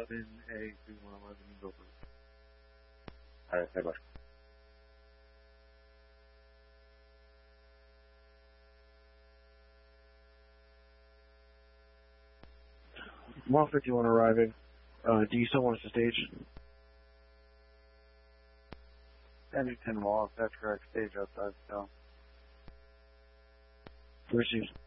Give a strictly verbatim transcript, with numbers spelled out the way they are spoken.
eleven A three one eleven, go for it. Alright, bye bye. one fifty-one arriving. Uh, do you still want us to stage? Bennington Walls, that's correct. Stage outside, so. Received.